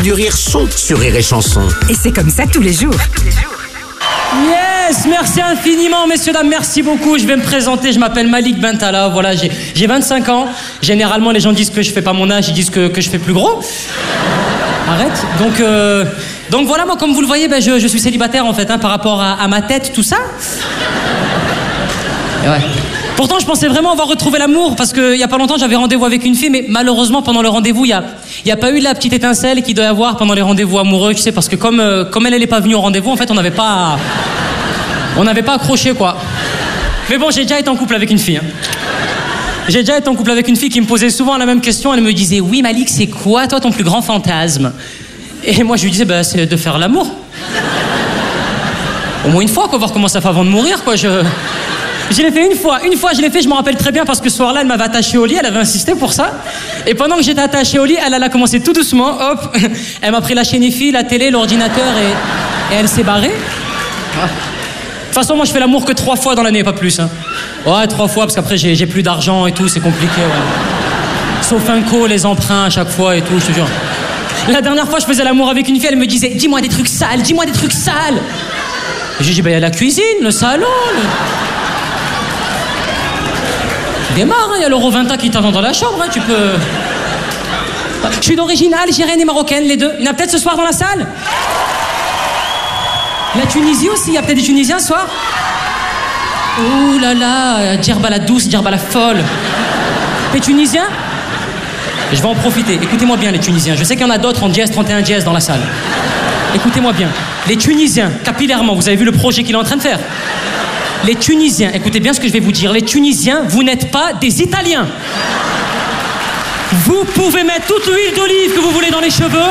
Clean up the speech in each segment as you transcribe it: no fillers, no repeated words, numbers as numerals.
du rire sont sur Rire et Chanson. Et c'est comme ça tous les jours. Yes, merci infiniment, messieurs, dames, merci beaucoup. Je vais me présenter, je m'appelle Malik Bentala, voilà, j'ai 25 ans. Généralement, les gens disent que je fais pas mon âge, ils disent que je fais plus gros. Arrête. Donc voilà, moi, comme vous le voyez, je suis célibataire, en fait, par rapport à ma tête, tout ça. Et ouais. Pourtant, je pensais vraiment avoir retrouvé l'amour, parce qu'il y a pas longtemps, j'avais rendez-vous avec une fille, mais malheureusement, pendant le rendez-vous, il y a pas eu la petite étincelle qu'il doit y avoir pendant les rendez-vous amoureux, tu sais, parce que comme elle n'est pas venue au rendez-vous, en fait, on n'avait pas accroché, quoi. Mais bon, j'ai déjà été en couple avec une fille. J'ai déjà été en couple avec une fille qui me posait souvent la même question. Elle me disait, oui, Malik, c'est quoi, toi, ton plus grand fantasme? Et moi, je lui disais, c'est de faire l'amour. Au moins une fois, quoi, voir comment ça fait avant de mourir, quoi. Je l'ai fait une fois, je l'ai fait, je m'en rappelle très bien parce que ce soir-là, elle m'avait attaché au lit, elle avait insisté pour ça. Et pendant que j'étais attaché au lit, elle a commencé tout doucement, hop, elle m'a pris la chaîne IFI, la télé, l'ordinateur et elle s'est barrée. Ah. De toute façon, moi, je fais l'amour que 3 fois dans l'année, pas plus. Ouais, 3 fois, parce qu'après, j'ai plus d'argent et tout, c'est compliqué, ouais. Sauf un co, les emprunts à chaque fois et tout, je te jure. La dernière fois, je faisais l'amour avec une fille, elle me disait, dis-moi des trucs sales, dis-moi des trucs sales. Et j'ai dit, il y a la cuisine, le salon, Démarre, il y a l'Euro 20 qui t'attend dans la chambre, tu peux... Je suis d'origine algérienne et marocaine, les deux. Il y en a peut-être ce soir dans la salle? La Tunisie aussi, il y a peut-être des Tunisiens ce soir? Ouh là là, Djerba la douce, Djerba la folle. Les Tunisiens? Je vais en profiter, écoutez-moi bien les Tunisiens. Je sais qu'il y en a d'autres en dièse 31 dièse dans la salle. Écoutez-moi bien. Les Tunisiens, capillairement, vous avez vu le projet qu'il est en train de faire? Les Tunisiens, écoutez bien ce que je vais vous dire. Les Tunisiens, vous n'êtes pas des Italiens. Vous pouvez mettre toute l'huile d'olive que vous voulez dans les cheveux.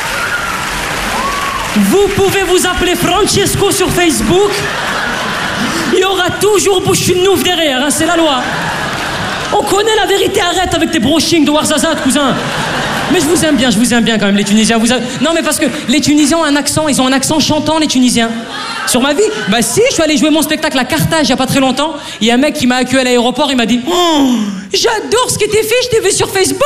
Vous pouvez vous appeler Francesco sur Facebook. Il y aura toujours Bouchinouf derrière, c'est la loi. On connaît la vérité, arrête avec tes brochings de Warzazat, cousin. Mais je vous aime bien quand même, les Tunisiens. Non, mais parce que les Tunisiens ont un accent, ils ont un accent chantant, les Tunisiens. Sur ma vie, si, je suis allé jouer mon spectacle à Carthage il y a pas très longtemps. Il y a un mec qui m'a accueilli à l'aéroport, il m'a dit, oh, j'adore ce qui t'est fait, je t'ai vu sur Facebook.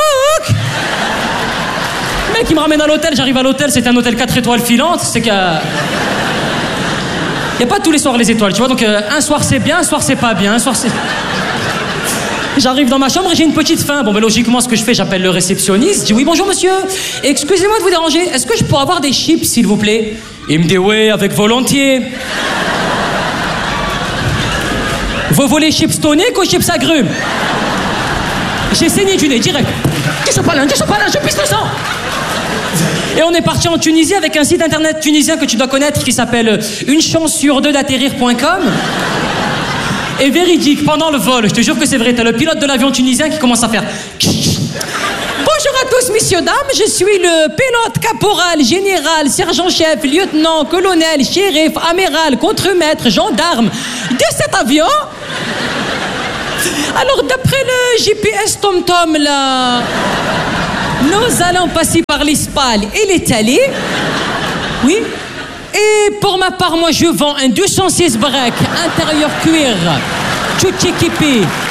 Le mec, il me ramène à l'hôtel, j'arrive à l'hôtel, c'était un hôtel 4 étoiles filantes, c'est qu'il y a... Il n'y a pas tous les soirs les étoiles, tu vois, donc un soir c'est bien, un soir c'est pas bien, un soir c'est... J'arrive dans ma chambre et j'ai une petite faim. Bon, logiquement, ce que je fais, j'appelle le réceptionniste. Je dis, oui, bonjour, monsieur. Excusez-moi de vous déranger. Est-ce que je pourrais avoir des chips, s'il vous plaît? Il me dit, oui, avec volontiers. Vous voulez chips toniques ou chips agrumes? J'ai saigné du nez, direct. Je suis pas là, je pisse le sang. Et on est parti en Tunisie avec un site internet tunisien que tu dois connaître qui s'appelle unechanceurdeuxdatterrir.com. Et véridique, pendant le vol, je te jure que c'est vrai, t'as le pilote de l'avion tunisien qui commence à faire... Bonjour à tous, messieurs, dames, je suis le pilote, caporal, général, sergent-chef, lieutenant, colonel, shérif, amiral, contremaître, gendarme de cet avion. Alors, d'après le GPS TomTom, là, nous allons passer par l'Espagne et l'Italie. Oui. Et pour ma part, moi, je vends un 206 break, intérieur cuir, tout équipé,